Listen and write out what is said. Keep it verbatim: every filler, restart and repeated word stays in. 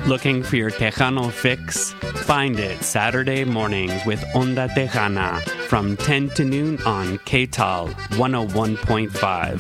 Looking for your Tejano fix? Find it Saturday mornings with Onda Tejana from ten to noon on K T A L one oh one point five.